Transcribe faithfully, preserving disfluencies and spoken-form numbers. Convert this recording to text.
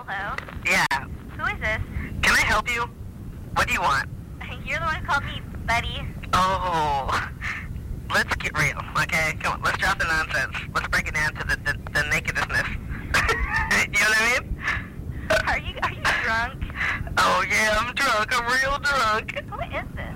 Hello? Yeah. Who is this? Can I help you? What do you want? You're the one who called me Betty. Oh, let's get real, okay? Come on, let's drop the nonsense. Let's break it down to the, the, the nakedness. You know what I mean? Are you, are you drunk? Oh, yeah, I'm drunk. I'm real drunk. Who is this?